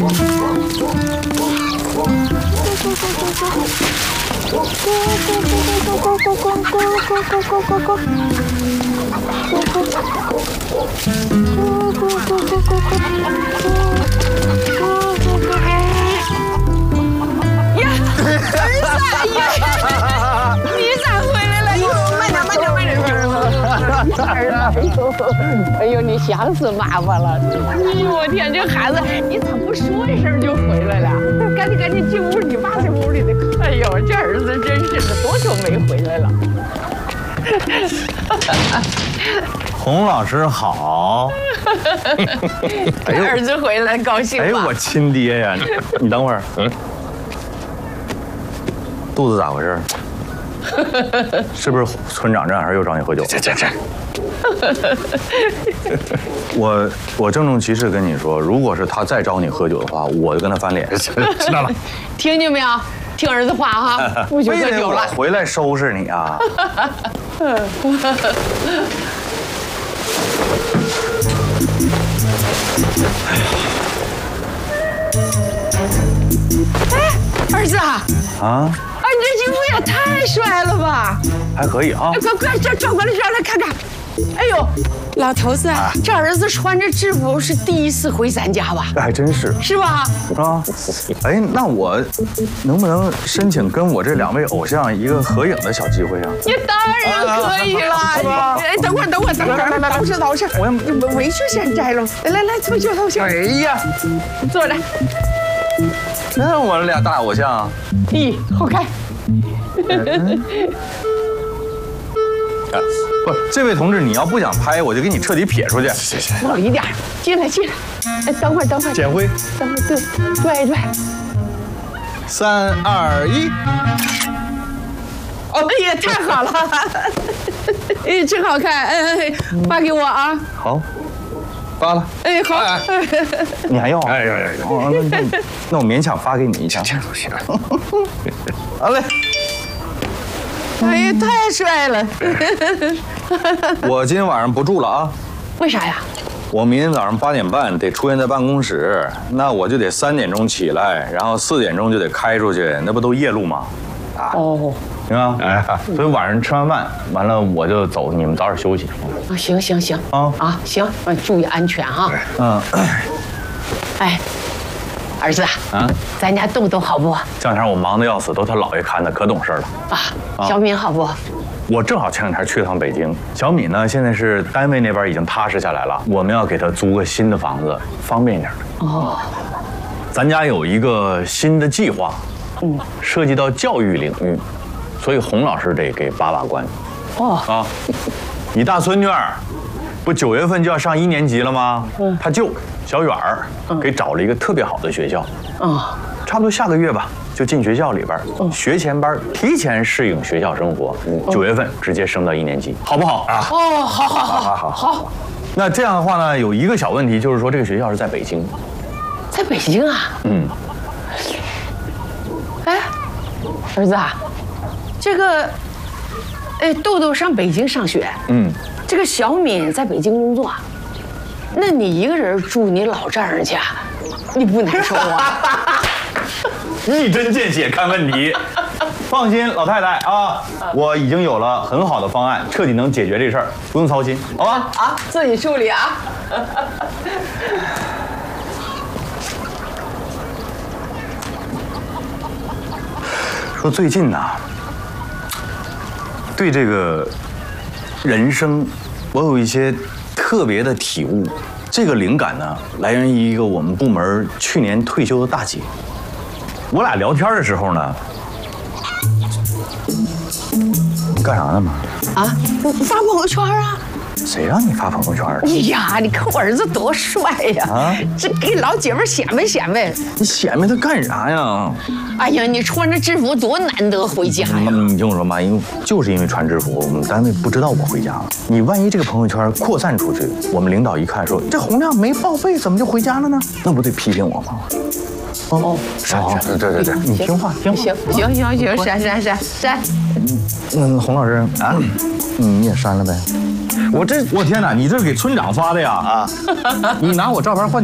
哎呦，你想死妈妈了！哎呦，我天，这孩子，你咋不说一声就回来了？赶紧进屋，你爸在屋里呢。哎呦，这儿子真是的，多久没回来了？ 洪老师好。 儿子回来高兴吗？ 哎，我亲爹呀！你等会儿，肚子咋回事？是不是村长这两天又找你喝酒？这。我郑重其事跟你说，如果是他再找你喝酒的话，我就跟他翻脸。知道了， 听见没有？听儿子话哈，不许喝酒了。 回来收拾你啊！ 哎，儿子啊！ 啊！ 你这衣服也太帅了吧！ 还可以啊！ 快，这转过来看看。哎呦，老头子，这儿子穿着制服是第一次回咱家吧？ 还真是， 是吧？ 啊，哎，那我能不能申请跟我这两位偶像一个合影的小机会啊？ 你当然可以了，哎，等会儿，老师，我要围裙先摘了。来，坐下。 哎呀， 坐着。 那我俩大偶像， 咦，好看。 不，这位同志，你要不想拍，我就给你彻底撇出去。 往里点，进来。哎，等会儿。 捡灰。 等会儿，对。 3、2、1。 哦，哎呀，太好了！哎，真好看。哎，发给我啊。 好，发了。 哎，好。 你还要？ 哎呀， 那我勉强发给你一下。好嘞。 哎呀，太帅了！ 我今天晚上不住了啊。 为啥呀？ 我明天早上8点半得出现在办公室，那我就得3点钟起来，然后4点钟就得开出去，那不都夜路吗？啊。哦。行啊。哎，所以晚上吃完饭完了我就走，你们早点休息。 啊，行。行，注意安全哈。哎。儿子啊，咱家豆豆好不？ 这两天我忙得要死，都他姥爷看的，可懂事了。 小敏好不？ 我正好前两天去了趟北京，小敏呢现在是单位那边已经踏实下来了，我们要给她租个新的房子，方便一点的。哦，咱家有一个新的计划，涉及到教育领域，所以洪老师得给把关。哦，你大孙女儿不9月份就要上1年级了吗？她舅小远儿给找了一个特别好的学校，差不多下个月吧就进学校里边学前班，提前适应学校生活，9月份直接升到1年级，好不好啊？ 哦，好。 那这样的话呢，有一个小问题，就是说这个学校是在北京， 在北京啊？哎，儿子啊，这个，豆豆上北京上学，这个小敏在北京工作。那你一个人住你老丈人家，你不难受啊？ 一针见血看问题，放心，老太太啊，我已经有了很好的方案，彻底能解决这事儿，不用操心，好吧？ 自己处理啊。 说最近呢，对这个人生，我有一些特别的体悟。这个灵感呢，来源于一个我们部门去年退休的大姐。我俩聊天的时候呢，你干啥呢嘛？ 发朋友圈啊。 谁让你发朋友圈的？ 哎呀，你看我儿子多帅呀！这给老姐妹显摆。 你显摆他干啥呀？ 哎呀，你穿着制服多难得回家呀！ 你听我说妈，就是因为穿制服，我们单位不知道我回家了。你万一这个朋友圈扩散出去，我们领导一看说这洪亮没报备，怎么就回家了呢？那不得批评我吗？对，你听话。 行，删。 洪老师啊，你也删了呗。我天哪，你这是给村长发的呀？你拿我照片换。